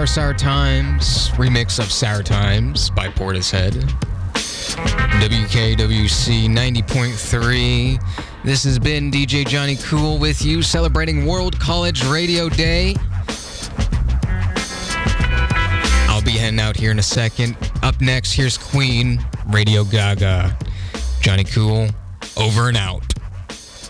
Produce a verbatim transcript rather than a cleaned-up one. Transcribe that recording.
Sour Sour Times, remix of Sour Times by Portishead. W K W C ninety point three. This has been D J Johnny Cool with you, celebrating World College Radio Day. I'll be heading out here in a second. Up next, here's Queen, Radio Gaga. Johnny Cool, over and out.